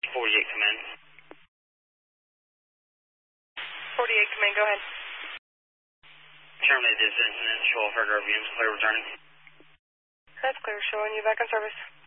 48, come in. 48, come in, go ahead. Terminate this incident, show off our guard beams, clear returning. That's clear, showing you back on service.